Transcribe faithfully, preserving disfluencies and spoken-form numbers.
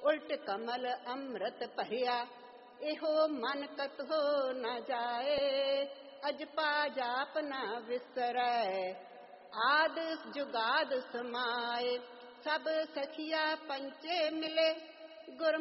ਉਲਟ ਕਮਲ ਅੰਮ੍ਰਿਤ ਭਰਿਆ, ਇਹੋ ਮਨ ਕਤਹੁ ਨ ਜਾਏ। ਅਜਪਾ ਜਾਪ ਨ ਵਿਸਰੈ, ਆਦ ਜੁਗਾਦ ਸਮਾਏ। ਸਭ ਸਖੀਆ ਪੰਚੇ ਮਿਲੇ, ਗੁਰ